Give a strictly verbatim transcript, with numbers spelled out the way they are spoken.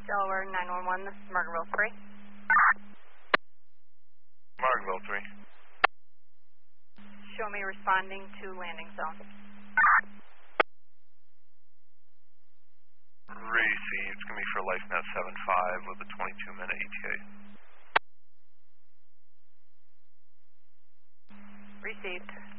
Delaware nine one one, this is Margaret three. Margaret three. Show me responding to landing zone. Received. It's going to be for LifeNet seven five with a twenty-two minute E T A. Received.